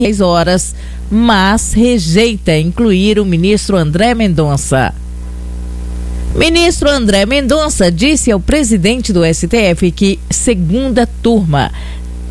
horas, mas rejeita incluir o ministro André Mendonça. Ministro André Mendonça disse ao presidente do STF que segunda turma